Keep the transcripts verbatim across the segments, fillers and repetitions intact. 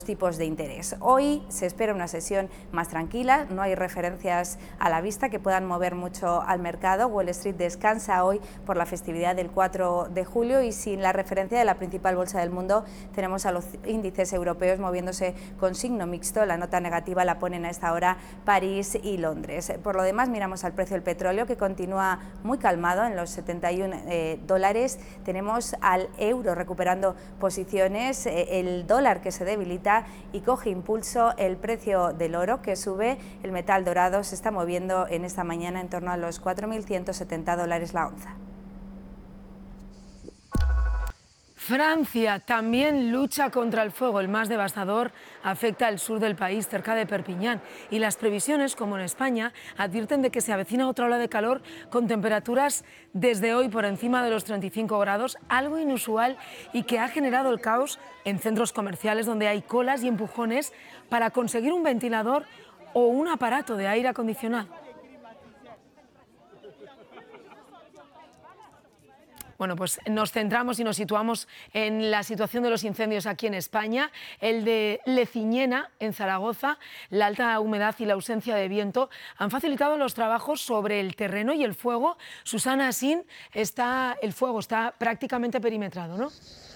tipos de interés. Hoy se espera una sesión más tranquila, no hay referencias a la vista que puedan mover mucho al mercado. Wall Street descansa hoy por la festividad del cuatro de julio y sin la referencia de la principal bolsa del mundo tenemos a los índices europeos moviéndose con signo mixto. La nota negativa la ponen a esta hora París y Londres. Por lo demás, miramos al precio del petróleo, que continúa muy calmado en los setenta y uno eh, dólares. Tenemos al euro recuperando posiciones, eh, el dólar que se debilita y coge impulso el precio del oro, que sube. El metal dorado se está moviendo en esta mañana en torno a los cuatro mil ciento setenta dólares la onza. Francia también lucha contra el fuego. El más devastador afecta al sur del país, cerca de Perpiñán. Y las previsiones, como en España, advierten de que se avecina otra ola de calor con temperaturas desde hoy por encima de los treinta y cinco grados, algo inusual y que ha generado el caos en centros comerciales donde hay colas y empujones para conseguir un ventilador o un aparato de aire acondicionado. Bueno, pues nos centramos y nos situamos en la situación de los incendios aquí en España. El de Leciñena, en Zaragoza, la alta humedad y la ausencia de viento han facilitado los trabajos sobre el terreno y el fuego. Susana Asín, está, el fuego está prácticamente perimetrado, ¿no?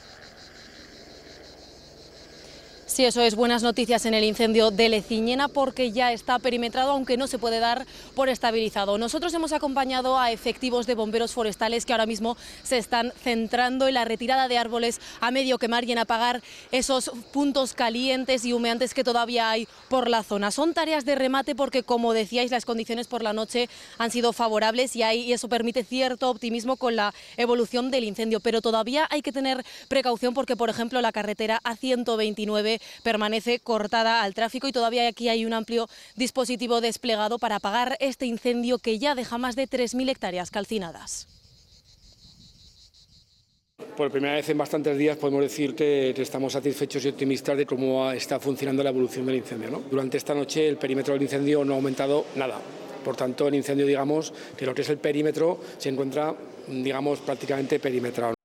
Sí, eso es, buenas noticias en el incendio de Leciñena, porque ya está perimetrado, aunque no se puede dar por estabilizado. Nosotros hemos acompañado a efectivos de bomberos forestales que ahora mismo se están centrando en la retirada de árboles a medio quemar y en apagar esos puntos calientes y humeantes que todavía hay por la zona. Son tareas de remate porque, como decíais, las condiciones por la noche han sido favorables y, hay, y eso permite cierto optimismo con la evolución del incendio, pero todavía hay que tener precaución porque, por ejemplo, la carretera A ciento veintinueve permanece cortada al tráfico y todavía aquí hay un amplio dispositivo desplegado para apagar este incendio que ya deja más de tres mil hectáreas calcinadas. Por primera vez en bastantes días podemos decir que estamos satisfechos y optimistas de cómo está funcionando la evolución del incendio, ¿no? Durante esta noche el perímetro del incendio no ha aumentado nada. Por tanto, el incendio, digamos, que lo que es el perímetro se encuentra, digamos, prácticamente perimetrado.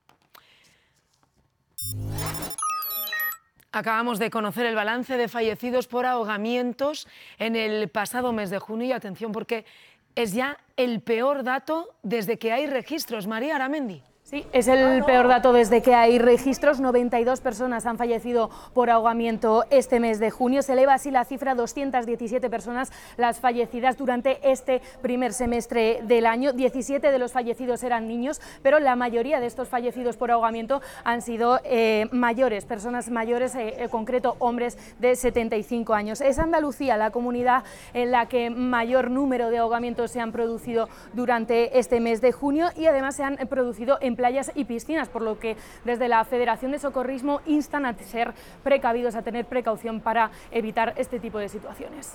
Acabamos de conocer el balance de fallecidos por ahogamientos en el pasado mes de junio y atención porque es ya el peor dato desde que hay registros. María Aramendi. Sí, es el peor dato desde que hay registros. noventa y dos personas han fallecido por ahogamiento este mes de junio. Se eleva así la cifra a doscientas diecisiete personas las fallecidas durante este primer semestre del año. diecisiete de los fallecidos eran niños, pero la mayoría de estos fallecidos por ahogamiento han sido eh, mayores, personas mayores, eh, en concreto hombres de setenta y cinco años. Es Andalucía la comunidad en la que mayor número de ahogamientos se han producido durante este mes de junio y además se han producido en playas y piscinas, por lo que desde la Federación de Socorrismo instan a ser precavidos, a tener precaución para evitar este tipo de situaciones.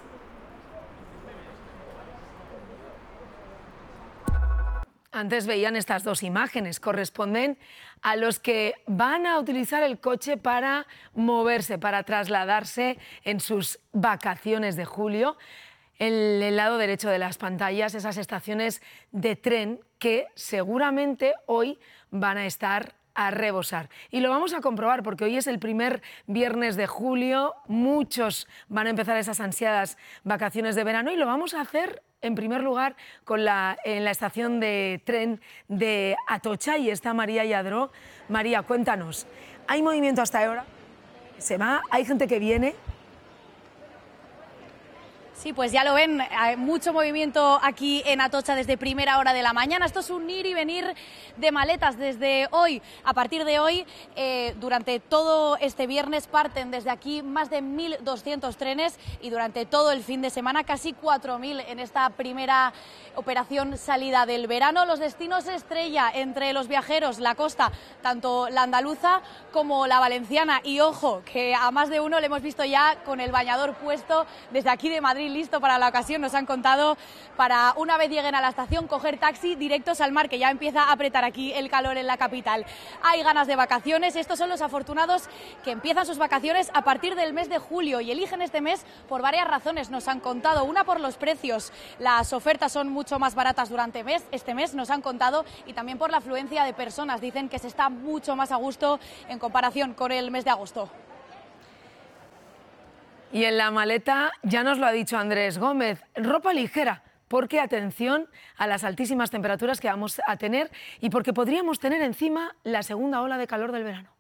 Antes veían estas dos imágenes, corresponden a los que van a utilizar el coche para moverse, para trasladarse en sus vacaciones de julio. En el lado derecho de las pantallas, esas estaciones de tren que seguramente hoy van a estar a rebosar. Y lo vamos a comprobar porque hoy es el primer viernes de julio, muchos van a empezar esas ansiadas vacaciones de verano y lo vamos a hacer en primer lugar con la, en la estación de tren de Atocha y está María Lladró. María, cuéntanos, ¿hay movimiento hasta ahora? ¿Se va? ¿Hay gente que viene? Sí, pues ya lo ven, hay mucho movimiento aquí en Atocha desde primera hora de la mañana. Esto es un ir y venir de maletas desde hoy. A partir de hoy, eh, durante todo este viernes parten desde aquí más de mil doscientos trenes y durante todo el fin de semana casi cuatro mil en esta primera operación salida del verano. Los destinos estrella entre los viajeros, la costa, tanto la andaluza como la valenciana. Y ojo, que a más de uno le hemos visto ya con el bañador puesto desde aquí de Madrid, listo para la ocasión. Nos han contado para, una vez lleguen a la estación, coger taxi directos al mar, que ya empieza a apretar aquí el calor en la capital. Hay ganas de vacaciones. Estos son los afortunados que empiezan sus vacaciones a partir del mes de julio y eligen este mes por varias razones. Nos han contado, una por los precios. Las ofertas son mucho más baratas durante mes, este mes, nos han contado, y también por la afluencia de personas. Dicen que se está mucho más a gusto en comparación con el mes de agosto. Y en la maleta, ya nos lo ha dicho Andrés Gómez, ropa ligera, porque atención a las altísimas temperaturas que vamos a tener y porque podríamos tener encima la segunda ola de calor del verano.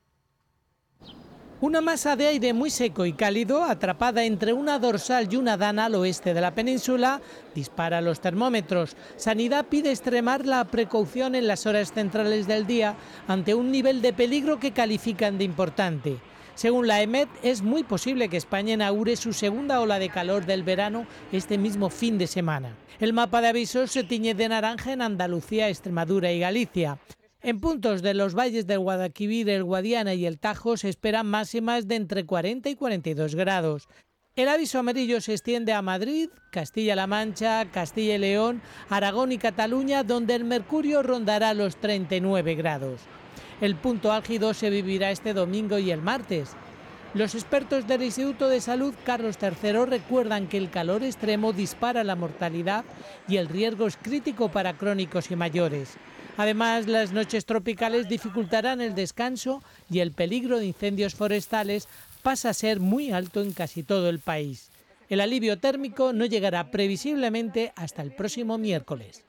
Una masa de aire muy seco y cálido, atrapada entre una dorsal y una dana al oeste de la península, dispara los termómetros. Sanidad pide extremar la precaución en las horas centrales del día ante un nivel de peligro que califican de importante. Según la EMET, es muy posible que España inaugure su segunda ola de calor del verano este mismo fin de semana. El mapa de avisos se tiñe de naranja en Andalucía, Extremadura y Galicia. En puntos de los valles del Guadalquivir, el Guadiana y el Tajo se esperan máximas de entre cuarenta y cuarenta y dos grados. El aviso amarillo se extiende a Madrid, Castilla-La Mancha, Castilla y León, Aragón y Cataluña, donde el mercurio rondará los treinta y nueve grados. El punto álgido se vivirá este domingo y el martes. Los expertos del Instituto de Salud Carlos tercero recuerdan que el calor extremo dispara la mortalidad y el riesgo es crítico para crónicos y mayores. Además, las noches tropicales dificultarán el descanso y el peligro de incendios forestales pasa a ser muy alto en casi todo el país. El alivio térmico no llegará previsiblemente hasta el próximo miércoles.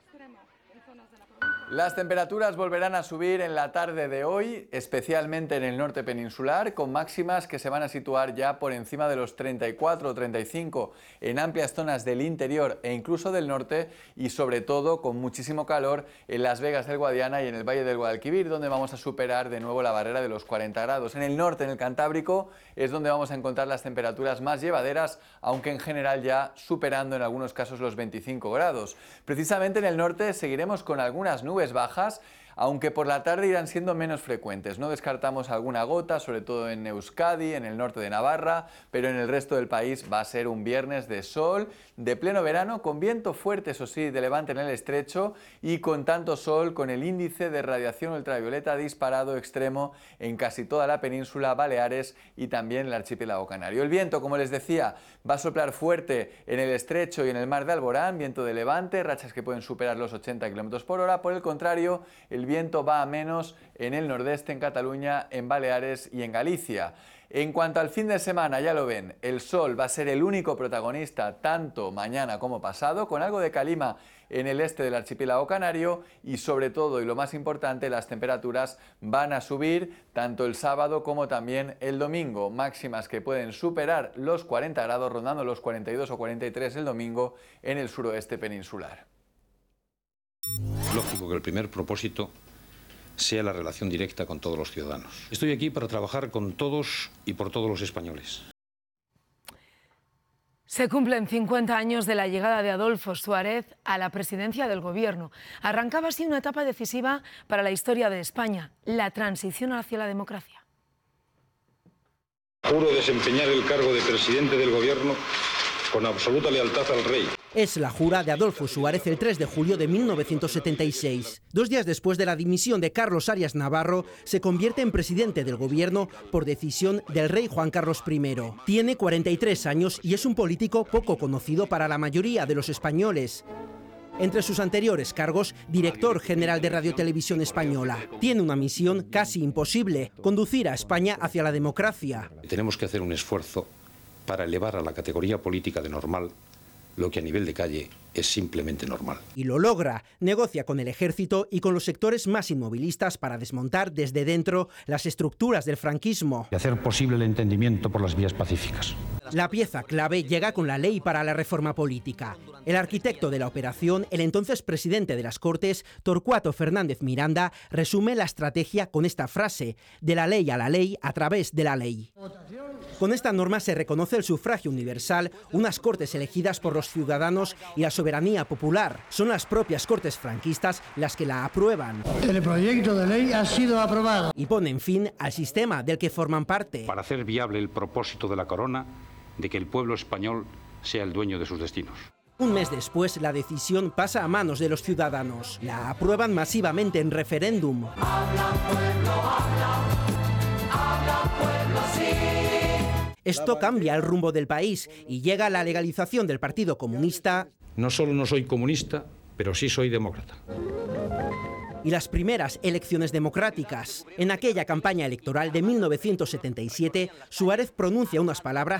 Las temperaturas volverán a subir en la tarde de hoy, especialmente en el norte peninsular, con máximas que se van a situar ya por encima de los treinta y cuatro o treinta y cinco en amplias zonas del interior e incluso del norte, y sobre todo con muchísimo calor en Las Vegas del Guadiana y en el Valle del Guadalquivir, donde vamos a superar de nuevo la barrera de los cuarenta grados. En el norte, en el Cantábrico, es donde vamos a encontrar las temperaturas más llevaderas, aunque en general ya superando en algunos casos los veinticinco grados. Precisamente en el norte seguiremos con algunas nubes bajas, aunque por la tarde irán siendo menos frecuentes. No descartamos alguna gota, sobre todo en Euskadi, en el norte de Navarra, pero en el resto del país va a ser un viernes de sol, de pleno verano, con viento fuerte, eso sí, de levante en el estrecho, y con tanto sol, con el índice de radiación ultravioleta disparado extremo en casi toda la península, Baleares y también el archipiélago canario. El viento, como les decía, va a soplar fuerte en el estrecho y en el mar de Alborán, viento de levante, rachas que pueden superar los ochenta kilómetros por hora. Por el contrario, el viento va a menos en el nordeste, en Cataluña, en Baleares y en Galicia. En cuanto al fin de semana, ya lo ven, el sol va a ser el único protagonista tanto mañana como pasado, con algo de calima en el este del archipiélago canario y sobre todo, y lo más importante, las temperaturas van a subir tanto el sábado como también el domingo, máximas que pueden superar los cuarenta grados, rondando los cuarenta y dos o cuarenta y tres el domingo en el suroeste peninsular. Lógico que el primer propósito sea la relación directa con todos los ciudadanos. Estoy aquí para trabajar con todos y por todos los españoles. Se cumplen cincuenta años de la llegada de Adolfo Suárez a la presidencia del Gobierno. Arrancaba así una etapa decisiva para la historia de España, la transición hacia la democracia. Juro desempeñar el cargo de presidente del Gobierno con absoluta lealtad al rey. Es la jura de Adolfo Suárez el tres de julio de mil novecientos setenta y seis. Dos días después de la dimisión de Carlos Arias Navarro, se convierte en presidente del gobierno por decisión del rey Juan Carlos primero. Tiene cuarenta y tres años y es un político poco conocido para la mayoría de los españoles. Entre sus anteriores cargos, director general de Radio Televisión Española. Tiene una misión casi imposible: conducir a España hacia la democracia. Tenemos que hacer un esfuerzo para elevar a la categoría política de normal lo que a nivel de calle es simplemente normal. Y lo logra. Negocia con el ejército y con los sectores más inmovilistas para desmontar desde dentro las estructuras del franquismo. Y hacer posible el entendimiento por las vías pacíficas. La pieza clave llega con la ley para la reforma política. El arquitecto de la operación, el entonces presidente de las Cortes, Torcuato Fernández Miranda, resume la estrategia con esta frase: de la ley a la ley a través de la ley. Con esta norma se reconoce el sufragio universal, unas Cortes elegidas por los ciudadanos y la soberanía popular. Son las propias Cortes franquistas las que la aprueban. El proyecto de ley ha sido aprobado. Y ponen fin al sistema del que forman parte. Para hacer viable el propósito de la corona de que el pueblo español sea el dueño de sus destinos. Un mes después, la decisión pasa a manos de los ciudadanos. La aprueban masivamente en referéndum. Habla, pueblo, habla. Habla, pueblo, sí. Esto cambia el rumbo del país y llega la legalización del Partido Comunista. No solo no soy comunista, pero sí soy demócrata. Y las primeras elecciones democráticas. En aquella campaña electoral de mil novecientos setenta y siete, Suárez pronuncia unas palabras